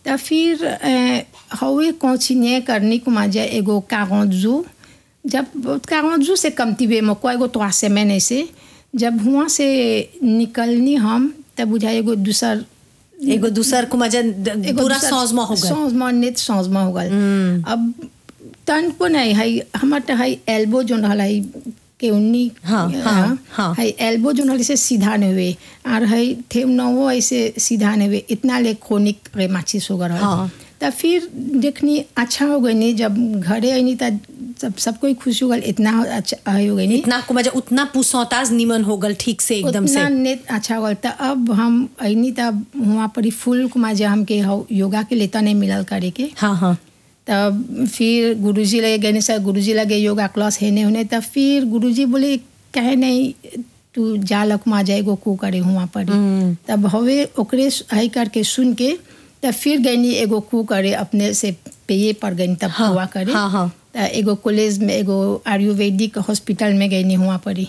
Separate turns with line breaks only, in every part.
तो फिर हवे कंटिन्यू करनी को मजा एगो 40 jours जब 40 jours से कमती बे मको एगो 3 semaines ऐसे जब हुआ से निकलनी हम तब बुझाए एगो दूसर
को मजा पूरा चेंजमेंट हो गया
चेंजमेंट हो गया अब तन को नहीं है हमर है एल्बो जो रहल है के उन्नी है एल्बो जो रहल से सीधा नहीं हुए और है थे नवो ऐसे सीधा नहीं हुए इतना ले क्रोनिक रेमाटिस हो गया तब फिर देखनी अच्छा हो गई नहीं जब घरे आई नहीं तब सब कोई खुश हो गल इतना अच्छा हो गई नहीं
इतना को मजा उतना पुसौताज निमन हो गल ठीक से एकदम से
नेत अच्छा हो गल तब अब हम आई नहीं तब वहाँ पर फुल को मजा हमके योगा के लेता नहीं मिलल करे के तब फिर गुरुजी लगे गए सर गुरुजी लगे योगा क्लास है नहीं होने तब फिर गुरुजी बोले कहे नहीं तू जा लक मा जाएगो को करे हुआ पर तब हवे ओकरे आई करके सुन के तब फिर गई एगो कू करे अपने से पेये पर गई तब हुआ करे एगो कॉलेज में एगो आयुर्वेदिक हॉस्पिटल में गई हुआ पड़ी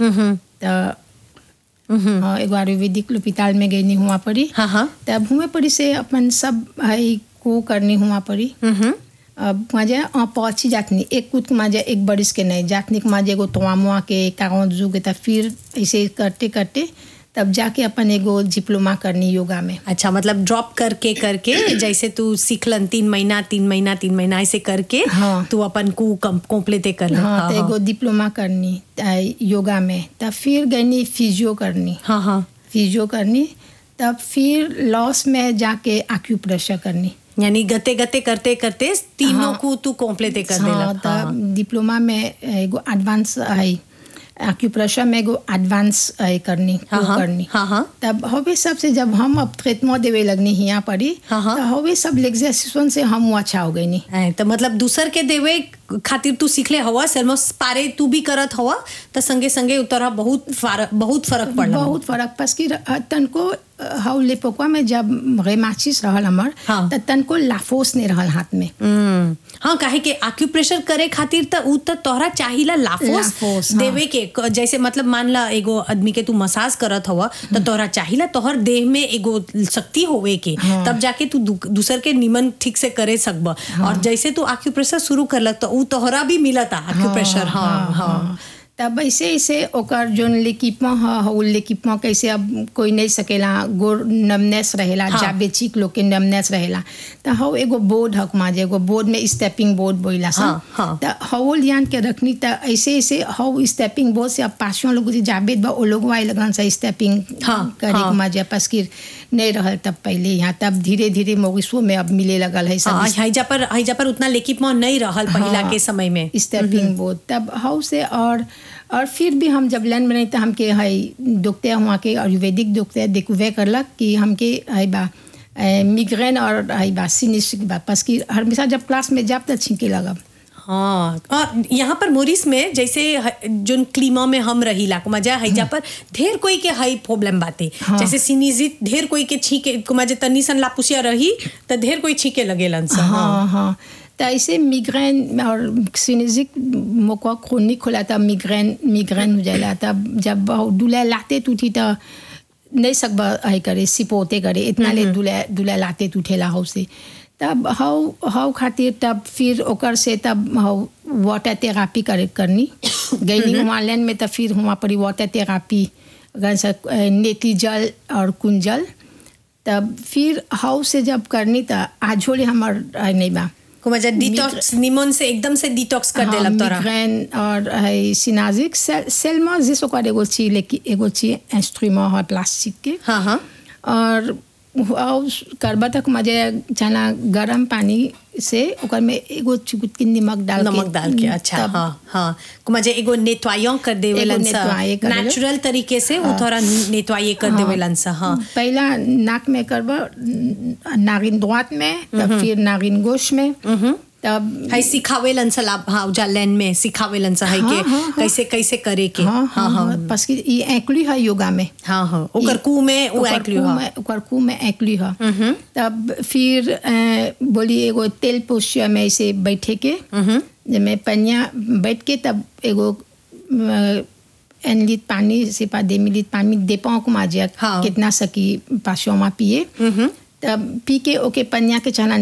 एगो आयुर्वेदिक अस्पताल में गई हुआ पड़ी तब हुए पड़ी से अपन सब है को करनी हुआ पड़ी अब मजा पहुंची जातनी एक कुछ मजा एक बरिस के नहीं जातनी के मजा एगो तोमुआ के 40 jours के तब फिर ऐसे करते करते तब जाके अपन एगो डिप्लोमा करनी योगा में
अच्छा मतलब ड्रॉप करके जैसे तू सीखलन 3 महीना ऐसे करके तू अपन को कंप्लीट कर ले
तो एगो डिप्लोमा करनी योगा में तब फिर गई फिजियो करनी फिजियो करनी तब फिर लॉस में जाके एक्यूप्रेशर करनी
यानी गते करते तीनों को तू कंप्लीट कर देला
तब डिप्लोमा में एगो एडवांस है एक्यूप्रेशर में एगो एडवांस करनी तब हवे सबसे जब हम अब ट्रीटमेंट देवे लगनी यहाँ पड़ी तो हवे सब लेक्सेशन से हम अच्छा हो गई नहीं
तो मतलब दूसर के देवे खातिर तू सीखले हवा सेल्मोस पारे तू भी करत हवा तो संगे उतरा बहुत फर्क पड़ला
बहुत फर्क पस की तनको हाउ लेपोका में जब रेमाटिस रहल हमर त तनको लाफोस ने रहल हाथ में
काहे के एक्यूप्रेशर करे खातिर त उ त तोहरा चाहिला लाफोस देवे के जैसे मतलब मान ला एगो आदमी के तू मसाज करत हवा त तोहरा चाहिला तोहर देह में एगो शक्ति होवे के तब जाके तू दूसर के निमन ठीक से करे सकब और जैसे तू एक्यूप्रेशर शुरू करलक त उ तोहरा भी मिलता एक्यूप्रेशर
तब ऐसे ओकर जोन लेकिपमा कैसे अब कोई नहीं सकेला गोर नमनेस रहेला डायबिटिक लोग के नमनेस रहेला तो हव एगो बोर्ड हक माजे एगो बोर्ड में स्टेपिंग बोर्ड बोइला तो हव लियान के रखनी तो ऐसे हव स्टेपिंग बोर्ड से अब पासों लोग जाबेत बा ओ लोग वाई लगन से स्टेपिंग करे के माजे पस्किर नहीं रहल तब पहले यहाँ तब धीरे मोगिसो में अब मिले लगल है सब
हाइजा पर उतना लेकिपमा नहीं रहल पहिला के समय में
स्टेपिंग बोर्ड तब हव से और फिर भी हम जब लैंड में नहीं तो हमके है डॉक्टर वहाँ के आयुर्वेदिक डॉक्टर देखुवे करलक कि हमके है बा मिग्रेन और है बा सिनिस्टिक बा बस कि हमेशा जब क्लास में जाब तो छींके लगब
और यहाँ पर मोरिस में जैसे जोन क्लीमा में हम रहीला मजा हैजा पर ढेर कोई के हाई प्रॉब्लम बाते जैसे सिनिजित ढेर कोई के छींके मजा तनी सन लापुसिया रही तो ढेर कोई छींके लगेलन सा
तो ऐसे मिग्रेन और सिनिजिक मोको क्रोनिक होला था मिग्रेन हो जाला तब जब दूल्हा लाते टूटी तो नहीं सकबा है करे सिपोते करे इतना ले दूल्हा लाते टूटेला हो से तब हाउ खातिर तब फिर ओकर से तब वाटर थेरेपी करनी गई वहाँ में तब फिर वहाँ पर वाटर थेरेपी नेती जल और कुंजल तब फिर हाउ से जब करनी तो आजोले हमार नहीं बा
मजा डिटॉक्स निमन से एकदम से डिटॉक्स कर देला तोरा
मिग्रेन और है सिनाजिक सेलमा जिसो का एगो ची इंस्ट्रूमेंट है प्लास्टिक के और करबा तक मजे जाना गरम पानी से ओकर में एगो चुटकी नमक डाल के
अच्छा मजे एगो नेटवायों कर देवेलन सा नेचुरल तरीके से वो थोड़ा नेटवाये कर देवेलन सा
पहला नाक में करबा नागिन द्वात में तब फिर नागिन गोश में तब
है सिखावेलन सा उजा लैंड में सिखावेलन सा है के कैसे करे के
बस कि ये एक्ली है योगा में
ओकर कू में वो
ओकर कू में एक्ली है तब फिर बोली एगो तेल पोस्चर में ऐसे बैठे के में पनिया बैठ के तब एगो 1 लीटर पानी से 2 मिनट पानी दे पाओ को माजिया कितना सकी पासों में पिए तब पी के ओके पनिया के चना